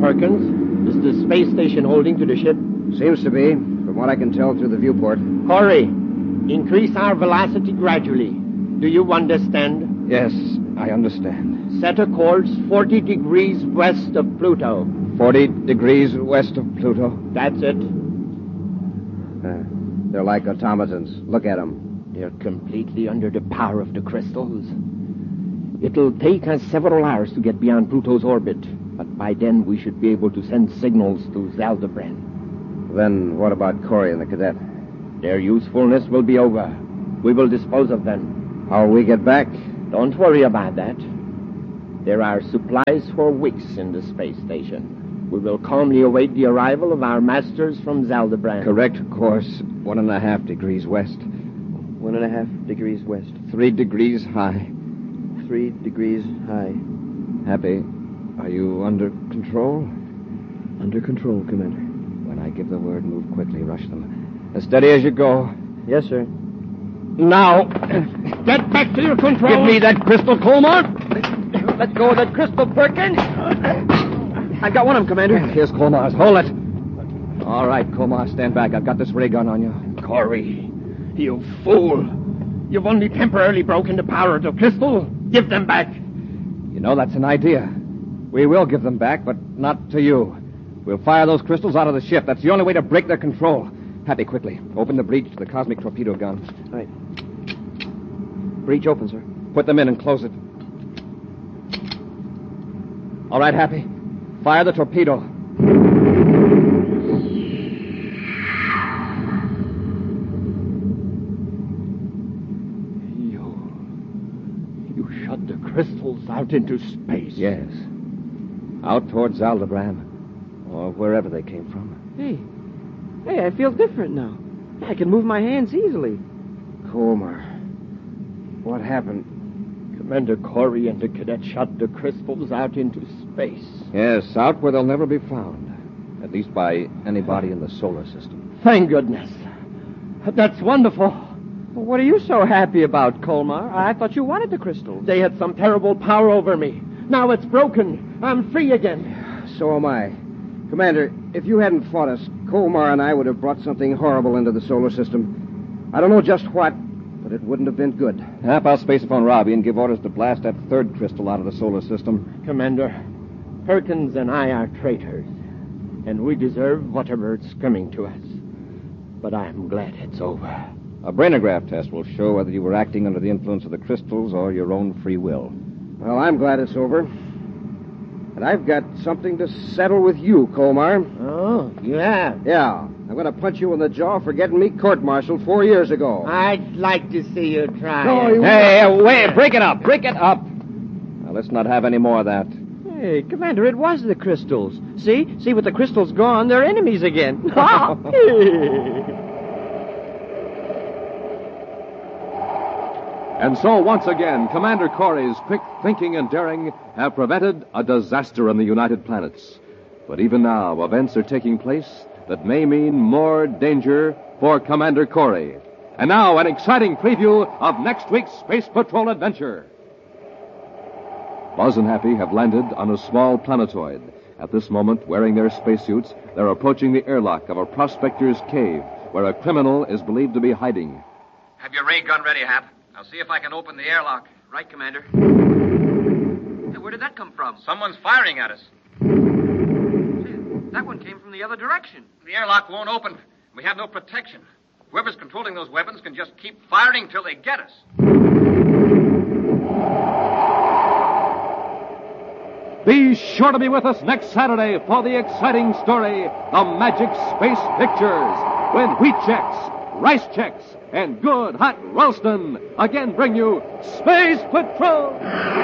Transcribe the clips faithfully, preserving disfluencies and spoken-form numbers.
Perkins. Is the space station holding to the ship? Seems to be, from what I can tell through the viewport. Corey, increase our velocity gradually. Do you understand? Yes, I understand. Set a course forty degrees west of Pluto. Forty degrees west of Pluto? That's it. Uh, they're like automatons. Look at them. They're completely under the power of the crystals. It'll take us several hours to get beyond Pluto's orbit, but by then we should be able to send signals to Zaldabran. Then what about Corey and the cadet? Their usefulness will be over. We will dispose of them. How'll we get back? Don't worry about that. There are supplies for weeks in the space station. We will calmly await the arrival of our masters from Zaldabran. Correct course, one and a half degrees west. One and a half degrees west. Three degrees high. Three degrees high. Happy, are you under control? Under control, Commander. When I give the word, move quickly, rush them. As steady as you go. Yes, sir. Now, get back to your control. Give me that crystal, Colmar. Let go of that crystal, Perkins. I've got one of them, Commander. Here's Colmar's. Hold it. All right, Colmar, stand back. I've got this ray gun on you. Corey, you fool. You've only temporarily broken the power of the crystal. Give them back. You know, that's an idea. We will give them back, but not to you. We'll fire those crystals out of the ship. That's the only way to break their control. Happy, quickly. Open the breech to the cosmic torpedo gun. All right. Breech open, sir. Put them in and close it. All right, Happy. Fire the torpedo. Crystals out into space. Yes. Out towards Zaldabran. Or wherever they came from. Hey. Hey, I feel different now. I can move my hands easily. Colmar. What happened? Commander Corey and the cadet shot the crystals out into space. Yes, out where they'll never be found. At least by anybody in the solar system. Thank goodness. That's wonderful. Well, what are you so happy about, Colmar? I thought you wanted the crystals. They had some terrible power over me. Now it's broken. I'm free again. So am I. Commander, if you hadn't fought us, Colmar and I would have brought something horrible into the solar system. I don't know just what, but it wouldn't have been good. Hap, I'll space upon Robbie and give orders to blast that third crystal out of the solar system. Commander, Perkins and I are traitors, and we deserve whatever's coming to us. But I'm glad it's over. A brainograph test will show whether you were acting under the influence of the crystals or your own free will. Well, I'm glad it's over. And I've got something to settle with you, Colmar. Oh, you have? Yeah. I'm going to punch you in the jaw for getting me court-martialed four years ago. I'd like to see you try. No, you hey, hey, wait, break it up, break it up. Now, let's not have any more of that. Hey, Commander, it was the crystals. See? See, with the crystals gone, they're enemies again. And so, once again, Commander Corey's quick thinking and daring have prevented a disaster on the United Planets. But even now, events are taking place that may mean more danger for Commander Corey. And now, an exciting preview of next week's Space Patrol adventure. Buzz and Happy have landed on a small planetoid. At this moment, wearing their spacesuits, they're approaching the airlock of a prospector's cave, where a criminal is believed to be hiding. Have your ray gun ready, Hap. I'll see if I can open the airlock. Right, Commander. Hey, where did that come from? Someone's firing at us. Gee, that one came from the other direction. The airlock won't open. We have no protection. Whoever's controlling those weapons can just keep firing till they get us. Be sure to be with us next Saturday for the exciting story, The Magic Space Pictures, when Wheat Checks, Rice Checks, and Good Hot Ralston again bring you Space Patrol!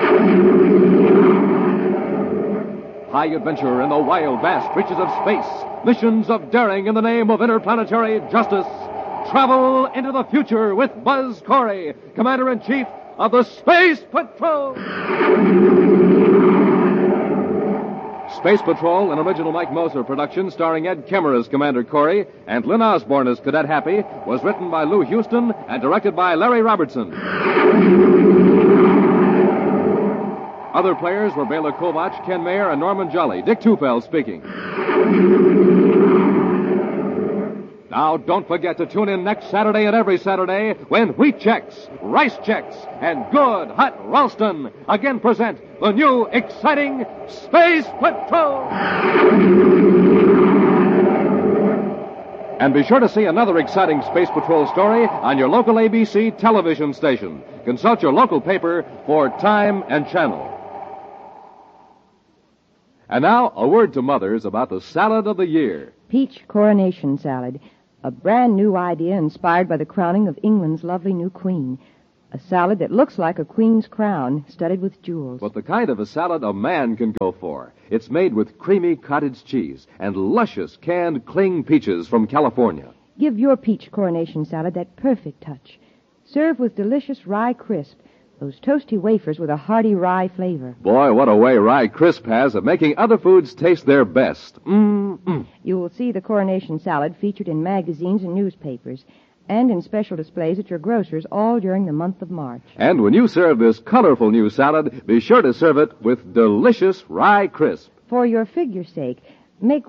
High adventure in the wild, vast reaches of space. Missions of daring in the name of interplanetary justice. Travel into the future with Buzz Corey, Commander-in-Chief of the Space Patrol! Space Patrol, an original Mike Moser production starring Ed Kemmer as Commander Corey and Lynn Osborne as Cadet Happy, was written by Lou Houston and directed by Larry Robertson. Other players were Bela Kovac, Ken Mayer, and Norman Jolly. Dick Tufeld speaking. Now, don't forget to tune in next Saturday and every Saturday when Wheat Chex, Rice Chex, and Good Hot Ralston again present the new exciting Space Patrol. And be sure to see another exciting Space Patrol story on your local A B C television station. Consult your local paper for time and channel. And now, a word to mothers about the salad of the year. Peach Coronation Salad. A brand new idea inspired by the crowning of England's lovely new queen. A salad that looks like a queen's crown, studded with jewels. But the kind of a salad a man can go for. It's made with creamy cottage cheese and luscious canned cling peaches from California. Give your peach coronation salad that perfect touch. Serve with delicious rye crisp, those toasty wafers with a hearty rye flavor. Boy, what a way Rye Crisp has of making other foods taste their best. Mm-mm. You will see the coronation salad featured in magazines and newspapers, and in special displays at your grocer's all during the month of March. And when you serve this colorful new salad, be sure to serve it with delicious Rye Crisp. For your figure's sake, make